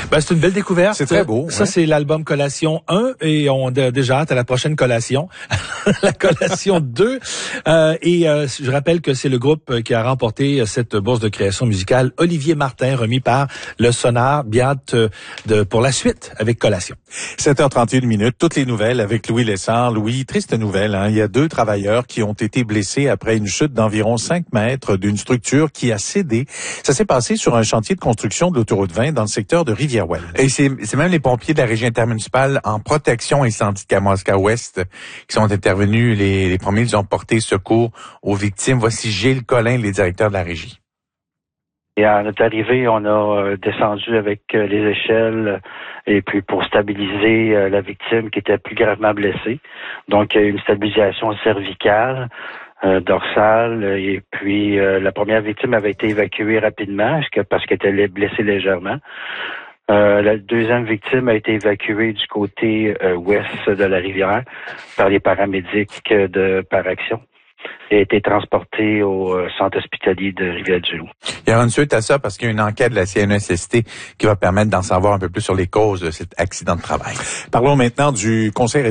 Ben, c'est une belle découverte. C'est très beau. Ça, c'est l'album Collation 1 et on a déjà hâte à la prochaine collation. La collation 2. Je rappelle que c'est le groupe qui a remporté cette bourse de création musicale Olivier Martin, remis par le Sonar. Bien hâte pour la suite avec Collation. 7h31 minutes, toutes les nouvelles avec Louis Lessard. Louis, triste nouvelle, hein? Il y a 2 travailleurs qui ont été blessés après une chute d'environ 5 mètres d'une structure qui a cédé. Ça s'est passé sur un chantier de construction de l'autoroute 20 dans le secteur de Rivière-Ouelle. Et c'est même les pompiers de la régie intermunicipale en protection incendie de Kamoska-Ouest qui sont intervenus. Les premiers, ils ont porté secours aux victimes. Voici Gilles Collin, les directeurs de la régie. Et à notre arrivée, on a descendu avec les échelles et puis pour stabiliser la victime qui était plus gravement blessée. Donc, il y a eu une stabilisation cervicale, dorsale, et puis la première victime avait été évacuée rapidement parce qu'elle était blessée légèrement. La deuxième victime a été évacuée du côté ouest de la rivière par les paramédics de Paraction et a été transportée au centre hospitalier de Rivière-du-Loup. Il y aura une suite à ça parce qu'il y a une enquête de la CNESST qui va permettre d'en savoir un peu plus sur les causes de cet accident de travail. Parlons maintenant du Conseil